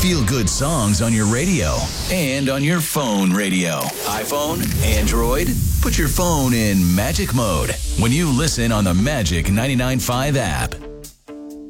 feel-good songs on your radio and on your phone radio. iPhone, Android, put your phone in magic mode when you listen on the Magic 99.5 app.